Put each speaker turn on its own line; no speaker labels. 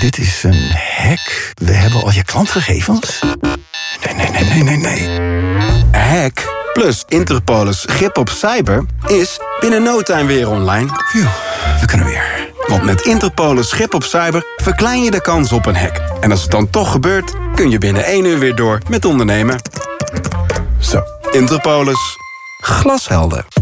Dit is een hack. We hebben al je klantgegevens. Nee.
Hack plus Interpolis grip op cyber is binnen no time weer online.
Phew, we kunnen weer.
Want met Interpolis grip op cyber verklein je de kans op een hack. En als het dan toch gebeurt, kun je binnen 1 uur weer door met ondernemen. Zo, Interpolis. Glashelder.